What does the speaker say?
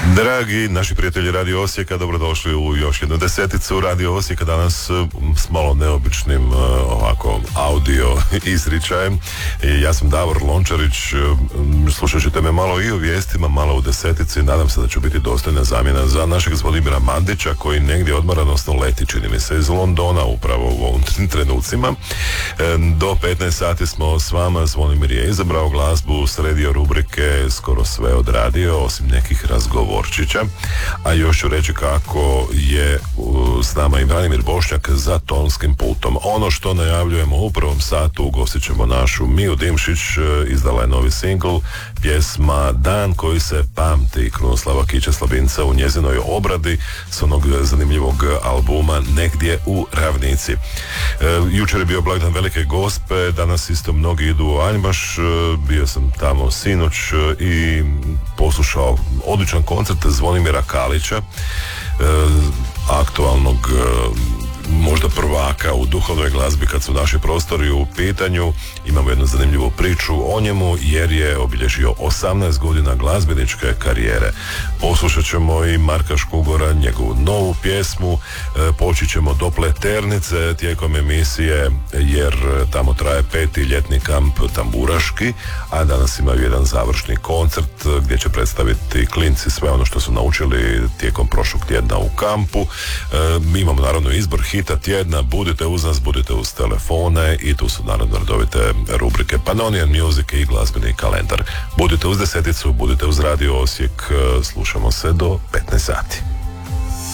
Dragi naši prijatelji Radio Osijeka, dobrodošli u još jednu deseticu Radio Osijeka, danas s malo neobičnim ovako audio izričajem. Ja sam Davor Lončarić, slušat ćete me malo i u vijestima, malo u desetici. Nadam se da ću biti dostojna zamjena za našeg Zvonimira Mandića, koji negdje odmara, odnosno leti, čini mi se, iz Londona upravo u ovim trenucima. Do 15 sati smo s vama. Zvonimir je izabrao glazbu, sredio rubrike, skoro sve odradio, osim nekih razgovorčića. A još ću reći kako je s nama i Branimir Bošnjak za tonskim pultom. Ono što najavljujemo u prvom satu, ugostit ćemo našu Miju Dimšić, izdala je novi singl, pjesma Dan koji se pamti, Krunoslava Kića Slabinca u njezinoj obradi s onog zanimljivog albuma Negdje u ravnici. Jučer je bio blagdan Velike Gospe, danas isto mnogi idu u Aljmaš, bio sam tamo sinoć i poslušao odličan koncert Zvonimira Kalića, aktualnog možda prvaka u duhovnoj glazbi kad su naši prostori u pitanju. Imamo jednu zanimljivu priču o njemu jer je obilježio 18 godina glazbeničke karijere. Poslušat ćemo i Marka Škugora, njegovu novu pjesmu, poći ćemo do Pleternice tijekom emisije jer tamo traje 5. ljetni kamp tamburaški, a danas imaju jedan završni koncert gdje će predstaviti klinci sve ono što su naučili tijekom prošlog tjedna u kampu. Mi imamo naravno izbor hita tjedna, budite uz nas, budite uz telefone i tu su naravno redovite rubrike Panonian Music i glazbeni kalendar. Budite uz deseticu, budite uz Radio Osijek, slušamo se do 15 sati.